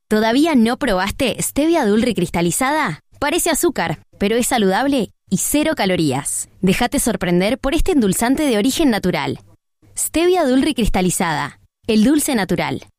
¿Todavía no probaste Stevia Dulri cristalizada? Parece azúcar, pero es saludable y 0 calorías. Déjate sorprender por este endulzante de origen natural. Stevia Dulri cristalizada, el dulce natural.